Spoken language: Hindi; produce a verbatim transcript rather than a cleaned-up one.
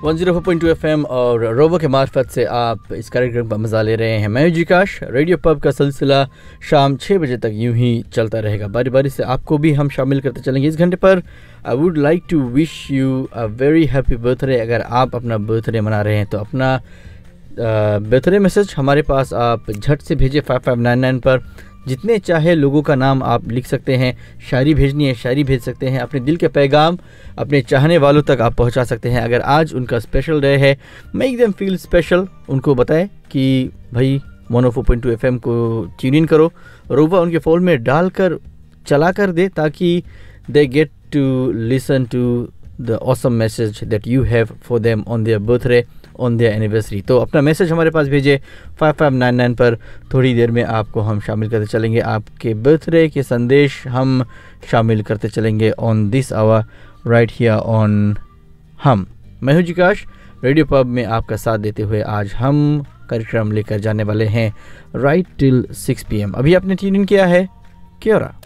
One zero four point two FM और रोबो के मार्फत से आप इस कार्यक्रम का मज़ा ले रहे हैं। मैं जिकाश। रेडियो पब का सिलसिला शाम छः बजे तक यूं ही चलता रहेगा। बारी बारी से आपको भी हम शामिल करते चलेंगे इस घंटे पर। I would like to wish you a very happy birthday. अगर आप अपना बर्थडे मना रहे हैं तो अपना बर्थडे मैसेज हमारे पास आप झट से भेजिए फाइव फाइव नाइन नाइन पर। जितने चाहे लोगों का नाम आप लिख सकते हैं। शायरी भेजनी है शायरी भेज सकते हैं। अपने दिल के पैगाम अपने चाहने वालों तक आप पहुंचा सकते हैं। अगर आज उनका स्पेशल डे है, मेक देम फील स्पेशल। उनको बताएं कि भाई one O four point two FM को ट्यून इन करो। रोबा उनके फ़ोन में डालकर चला कर दे ताकि they get to listen to the awesome message that you have for them on their birthday, on their anniversary. तो अपना मैसेज हमारे पास भेजिए फाइव फाइव नाइन नाइन पर। थोड़ी देर में आपको हम शामिल करते चलेंगे। आपके बर्थडे के संदेश हम शामिल करते चलेंगे on this our right here on हम। मैं हूं जिकाश। रेडियो पब में आपका साथ देते हुए आज हम कार्यक्रम लेकर जाने वाले हैं right till six P M. अभी आपने ट्यून इन किया है क्योरा।